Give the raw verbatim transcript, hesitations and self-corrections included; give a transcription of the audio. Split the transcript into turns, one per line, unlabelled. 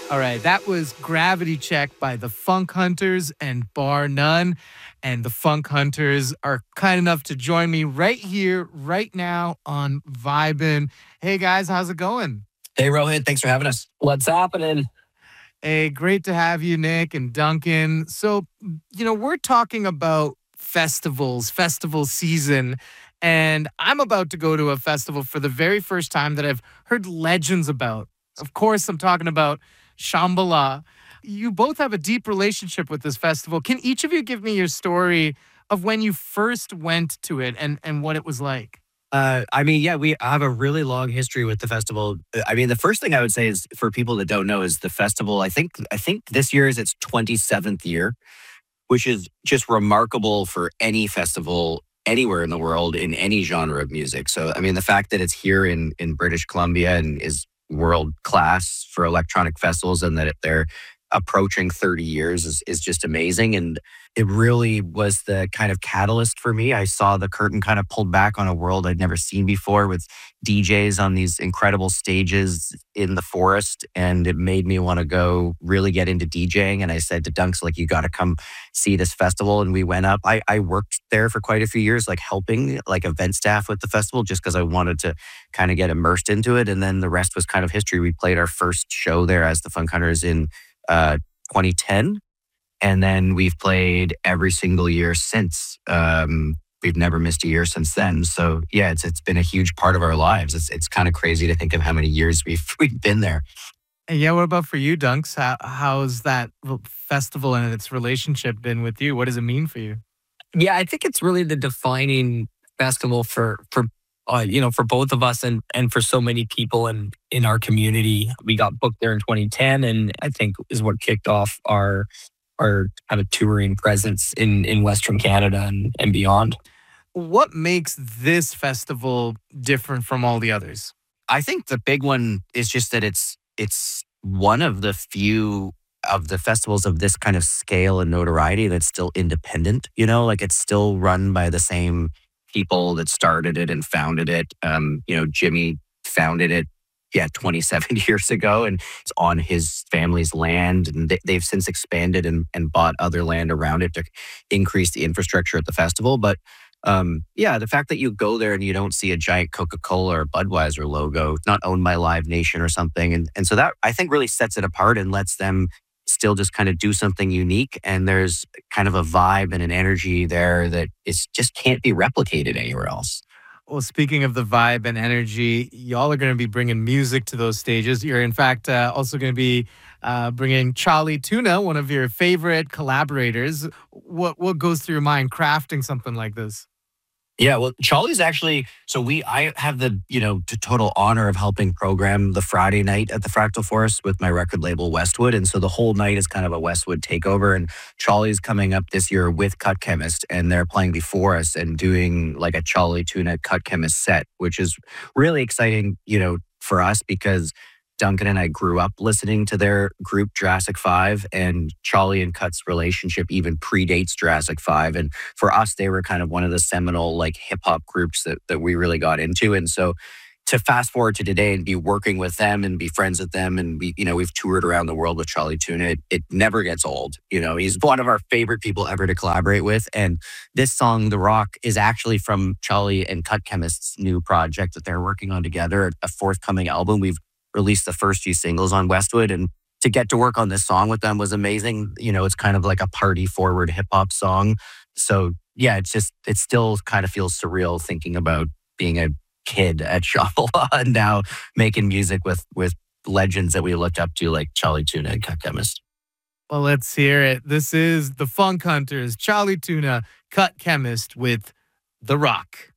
All right, that was Gravity Check by the Funk Hunters and Bar None. And the Funk Hunters are kind enough to join me right here, right now on Vibin. Hey guys, how's it going?
Hey, Rohit. Thanks for having us.
What's happening?
Hey, great to have you, Nick and Duncan. So, you know, we're talking about festivals, festival season, and I'm about to go to a festival for the very first time that I've heard legends about. Of course, I'm talking about Shambhala. You both have a deep relationship with this festival. Can each of you give me your story of when you first went to it and, and what it was like?
Uh, I mean, yeah, we have a really long history with the festival. Uh, I mean, the first thing I would say is for people that don't know is the festival. I think I think this year is its twenty-seventh year, which is just remarkable for any festival anywhere in the world in any genre of music. So, I mean, the fact that it's here in in British Columbia and is world class for electronic festivals and that it, they're approaching thirty years is, is just amazing. And it really was the kind of catalyst for me. I saw the curtain kind of pulled back on a world I'd never seen before with D Js on these incredible stages in the forest. And it made me want to go really get into DJing. And I said to Dunks, like, you got to come see this festival. And we went up. I, I worked there for quite a few years, like helping like event staff with the festival, just because I wanted to kind of get immersed into it. And then the rest was kind of history. We played our first show there as the Funk Hunters in uh, twenty ten. And then we've played every single year since. Um, we've never missed a year since then. So yeah, it's it's been a huge part of our lives. It's it's kind of crazy to think of how many years we've we've been there.
And yeah, what about for you, Dunks? How, how's that festival and its relationship been with you? What does it mean for you?
Yeah, I think it's really the defining festival for for uh, you know for both of us and and for so many people in in our community. We got booked there in twenty ten, and I think is what kicked off our our kind of touring presence in in Western Canada and and beyond.
What makes this festival different from all the others?
I think the big one is just that it's it's one of the few of the festivals of this kind of scale and notoriety that's still independent. You know, like it's still run by the same people that started it and founded it. Um, you know, Jimmy founded it, yeah, twenty-seven years ago, and it's on his family's land. And they, they've since expanded and, and bought other land around it to increase the infrastructure at the festival. But um, yeah, the fact that you go there and you don't see a giant Coca-Cola or Budweiser logo, it's not owned by Live Nation or something. And, and so that I think really sets it apart and lets them still just kind of do something unique. And there's kind of a vibe and an energy there that is just can't be replicated anywhere else.
Well, speaking of the vibe and energy, y'all are going to be bringing music to those stages. You're, in fact, uh, also going to be uh, bringing Charlie Tuna, one of your favorite collaborators. What what goes through your mind crafting something like this?
Yeah, well, Charlie's actually, so we, I have the, you know, t- total honor of helping program the Friday night at the Fractal Forest with my record label Westwood. And so the whole night is kind of a Westwood takeover. And Charlie's coming up this year with Cut Chemist, and they're playing before us and doing like a Charlie Tuna Cut Chemist set, which is really exciting, you know, for us because Duncan and I grew up listening to their group Jurassic five, and Charlie and Cut's relationship even predates Jurassic five. And for us, they were kind of one of the seminal like hip hop groups that, that we really got into. And so to fast forward to today and be working with them and be friends with them, and we, you know, we've toured around the world with Charlie Tuna. It, it never gets old. You know, he's one of our favorite people ever to collaborate with. And this song, The Rock, is actually from Charlie and Cut Chemist's new project that they're working on together, a forthcoming album. We've released the first few singles on Westwood, and to get to work on this song with them was amazing. You know, it's kind of like a party forward hip hop song. So yeah, it's just, it still kind of feels surreal thinking about being a kid at Shambhala and now making music with, with legends that we looked up to like Charlie Tuna and Cut Chemist.
Well, let's hear it. This is the Funk Hunters, Charlie Tuna, Cut Chemist with The Rock.